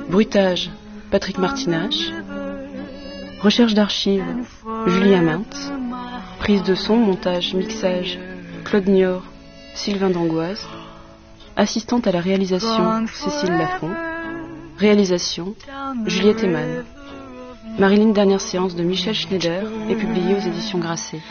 Bruitage, Patrick Martinage. Recherche d'archives, Julien Mintz. Prise de son, montage, mixage, Claude Niort, Sylvain d'Angoise. Assistante à la réalisation, Cécile Lafont. Réalisation, Juliette Eman. Marilyn, dernière séance de Michel Schneider est publiée aux éditions Grasset.